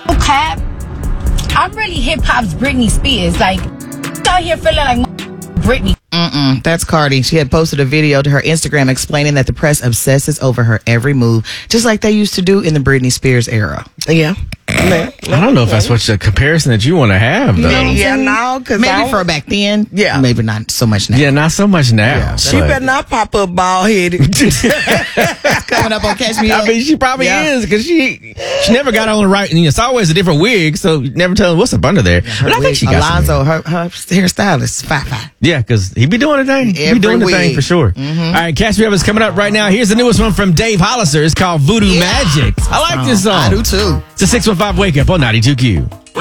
Cap. I'm really hip hop's Britney Spears. Like, out here feeling like Britney. That's Cardi. She had posted a video to her Instagram explaining that the press obsesses over her every move, just like they used to do in the Britney Spears era. Yeah. I don't know if that's what the comparison that you want to have, though. Yeah, no, because Maybe for back then. Yeah. Maybe not so much now. Yeah, not so much now. Yeah, she better not pop up bald headed. Coming up on Catch Me Up. I mean, she probably is, because she never got on the right. It's always a different wig, so you never tell what's up under there. But I think she got Alonzo, her hairstylist, Fi. Yeah, because he be doing the thing. He be doing the thing for sure. All right, Catch Me Up is coming up right now. Here's the newest one from Dave Hollister. It's called Voodoo Magic. I like this song. I do too. It's a 615 Wake Up on 92Q.